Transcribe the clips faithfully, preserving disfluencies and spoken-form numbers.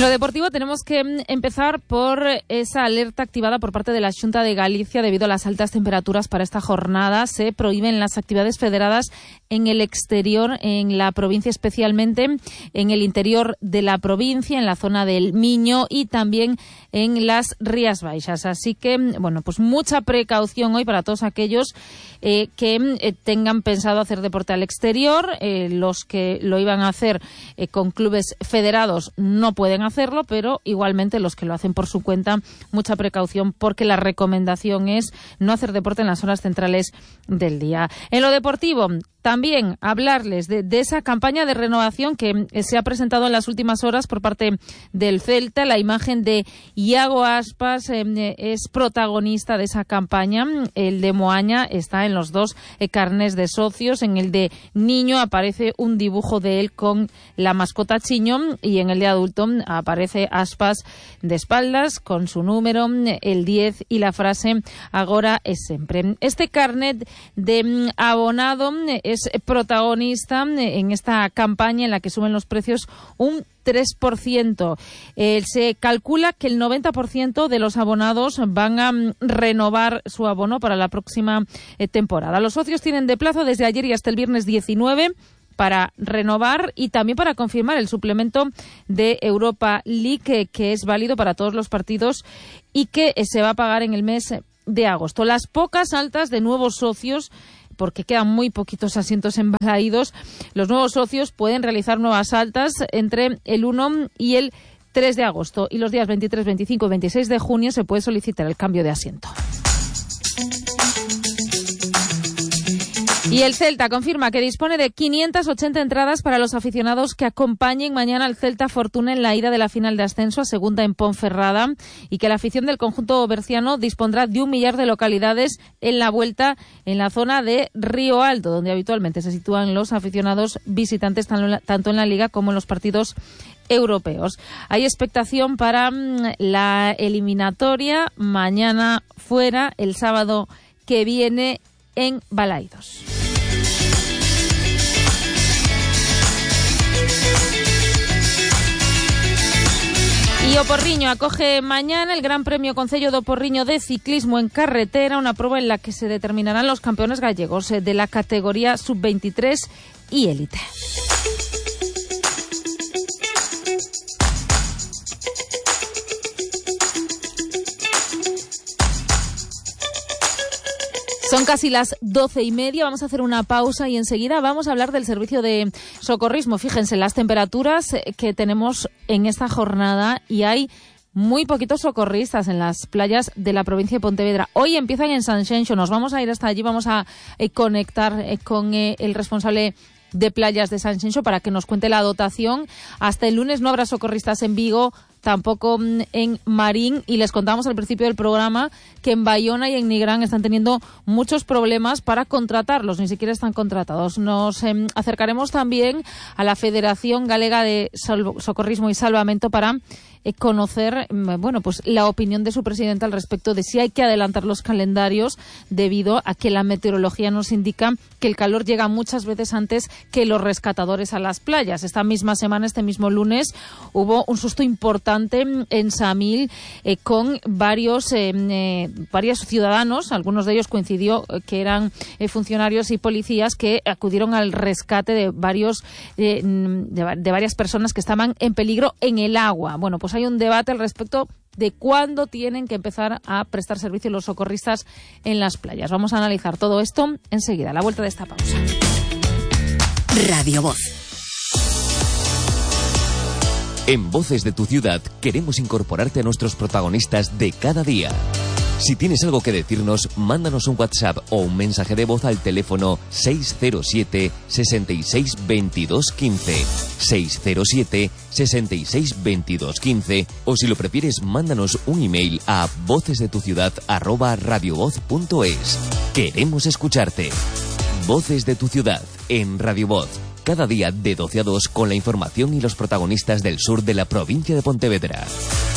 lo deportivo tenemos que empezar por esa alerta activada por parte de la Xunta de Galicia debido a las altas temperaturas para esta jornada. Se prohíben las actividades federadas en el exterior, en la provincia, especialmente en el interior de la provincia, en la zona del Miño y también en las Rías Baixas. Así que, bueno, pues mucha precaución hoy para todos aquellos eh, que eh, tengan pensado hacer deporte al exterior. Eh, los que lo iban a hacer eh, con clubes federados no pueden hacerlo, pero igualmente los que lo hacen por su cuenta, mucha precaución, porque la recomendación es no hacer deporte en las horas centrales del día. En lo deportivo, también hablarles de, de esa campaña de renovación que eh, se ha presentado en las últimas horas por parte del Celta. La imagen de Iago Aspas eh, es protagonista de esa campaña. El de Moaña está en los dos eh, carnés de socios. En el de niño aparece un dibujo de él con la mascota Chiño, y en el de adulto aparece Aspas de espaldas con su número, el diez, y la frase "Agora es sempre". Este carnet de abonado es es protagonista en esta campaña en la que suben los precios un tres por ciento. Eh, se calcula que el noventa por ciento de los abonados van a um, renovar su abono para la próxima eh, temporada. Los socios tienen de plazo desde ayer y hasta el viernes diecinueve para renovar y también para confirmar el suplemento de Europa League, que, que es válido para todos los partidos y que eh, se va a pagar en el mes de agosto. Las pocas altas de nuevos socios, porque quedan muy poquitos asientos en Balaídos, los nuevos socios pueden realizar nuevas altas entre el uno y el tres de agosto, y los días veintitrés, veinticinco y veintiséis de junio se puede solicitar el cambio de asiento. Y el Celta confirma que dispone de quinientas ochenta entradas para los aficionados que acompañen mañana al Celta Fortuna en la ida de la final de ascenso a segunda en Ponferrada, y que la afición del conjunto berciano dispondrá de un millar de localidades en la vuelta en la zona de Río Alto, donde habitualmente se sitúan los aficionados visitantes tanto en la Liga como en los partidos europeos. Hay expectación para la eliminatoria mañana fuera, el sábado que viene en Balaídos. Y O Porriño acoge mañana el Gran Premio Concello do Porriño de ciclismo en carretera, una prueba en la que se determinarán los campeones gallegos de la categoría sub veintitrés y élite. Son casi las doce y media, vamos a hacer una pausa y enseguida vamos a hablar del servicio de socorrismo. Fíjense las temperaturas que tenemos en esta jornada y hay muy poquitos socorristas en las playas de la provincia de Pontevedra. Hoy empiezan en Sanxenxo, nos vamos a ir hasta allí, vamos a eh, conectar eh, con eh, el responsable de playas de Sanxenxo para que nos cuente la dotación. Hasta el lunes no habrá socorristas en Vigo, tampoco en Marín, y les contamos al principio del programa que en Bayona y en Nigrán están teniendo muchos problemas para contratarlos, ni siquiera están contratados. Nos eh, acercaremos también a la Federación Galega de Salvo- Socorrismo y Salvamento para eh, conocer bueno, pues la opinión de su presidente al respecto de si hay que adelantar los calendarios, debido a que la meteorología nos indica que el calor llega muchas veces antes que los rescatadores a las playas. Esta misma semana, este mismo lunes, hubo un susto importante en Samil eh, con varios eh, eh, varios ciudadanos, algunos de ellos coincidió eh, que eran eh, funcionarios y policías que acudieron al rescate de varios eh, de, de varias personas que estaban en peligro en el agua. Bueno, pues hay un debate al respecto de cuándo tienen que empezar a prestar servicio los socorristas en las playas. Vamos a analizar todo esto enseguida, a la vuelta de esta pausa. Radio Voz. En Voces de tu Ciudad queremos incorporarte a nuestros protagonistas de cada día. Si tienes algo que decirnos, mándanos un WhatsApp o un mensaje de voz al teléfono seis cero siete, sesenta y seis, veintidós, quince, seis cero siete, sesenta y seis, veintidós, quince, o si lo prefieres, mándanos un email a vocesdetuciudad arroba radiovoz punto es. Queremos escucharte. Voces de tu Ciudad en Radio Voz. Cada día de doce a dos con la información y los protagonistas del sur de la provincia de Pontevedra.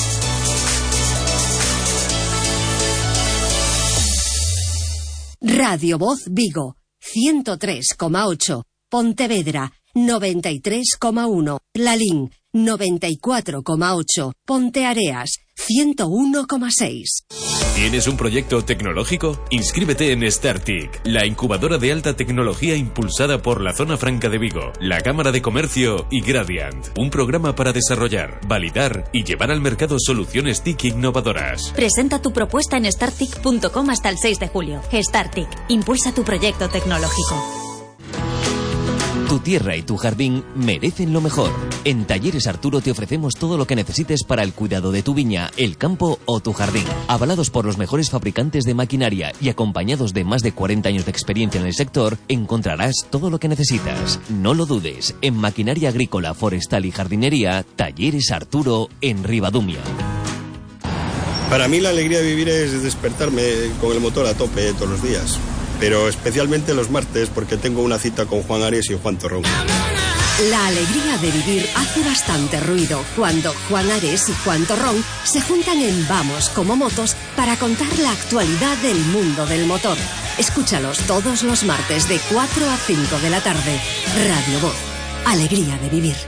Radio Voz Vigo, ciento tres coma ocho. Pontevedra, noventa y tres coma uno. Lalín, noventa y cuatro coma ocho. Ponteareas, ciento uno coma seis. ¿Tienes un proyecto tecnológico? Inscríbete en StarTIC, la incubadora de alta tecnología impulsada por la Zona Franca de Vigo, la Cámara de Comercio y Gradiant. Un programa para desarrollar, validar y llevar al mercado soluciones T I C innovadoras. Presenta tu propuesta en startic punto com hasta el seis de julio. StarTIC, impulsa tu proyecto tecnológico. Tu tierra y tu jardín merecen lo mejor. En Talleres Arturo te ofrecemos todo lo que necesites para el cuidado de tu viña, el campo o tu jardín. Avalados por los mejores fabricantes de maquinaria y acompañados de más de cuarenta años de experiencia en el sector, encontrarás todo lo que necesitas. No lo dudes, en maquinaria agrícola, forestal y jardinería, Talleres Arturo en Ribadumia. Para mí la alegría de vivir es despertarme con el motor a tope todos los días. Pero especialmente los martes porque tengo una cita con Juan Ares y Juan Torrón. La alegría de vivir hace bastante ruido cuando Juan Ares y Juan Torrón se juntan en Vamos como Motos para contar la actualidad del mundo del motor. Escúchalos todos los martes de cuatro a cinco de la tarde. Radio Voz. Alegría de vivir.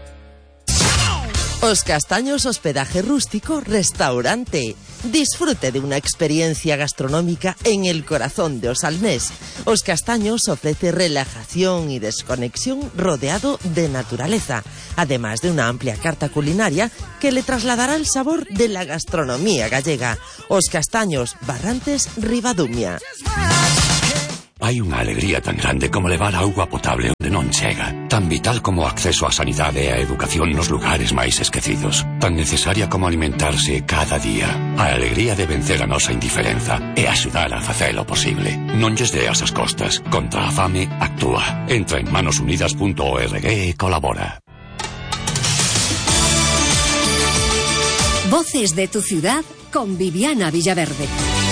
Os Castaños Hospedaje Rústico Restaurante. Disfrute de una experiencia gastronómica en el corazón de Osalnés. Os Castaños ofrece relajación y desconexión rodeado de naturaleza, además de una amplia carta culinaria que le trasladará el sabor de la gastronomía gallega. Os Castaños, Barrantes, Ribadumia. Hai unha alegría tan grande como levar auga potable onde non chega, tan vital como o acceso á sanidade e á educación nos lugares máis esquecidos, tan necesaria como alimentarse cada día. A alegría de vencer a nosa indiferenza e axudar a facelo posible. Non lles deas as costas. Contra a fame, actúa. Entra en manos unidas punto org e colabora. Voces de tu ciudad con Viviana Villaverde.